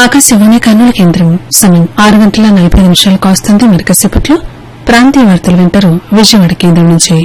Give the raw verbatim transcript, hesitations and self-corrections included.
ఆకాశవాణి కర్నూలు కేంద్రం సమయం ఆరు గంటల నలభై నిమిషాలు కాస్తుంది. మరి కాసేపట్లో ప్రాంతీయ వార్తలు వింటారు విజయవాడ కేంద్రం నుంచి.